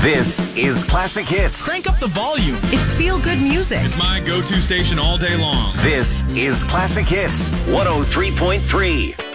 This is Classic Hits. Crank up the volume. It's feel-good music. It's my go-to station all day long. This is Classic Hits 103.3.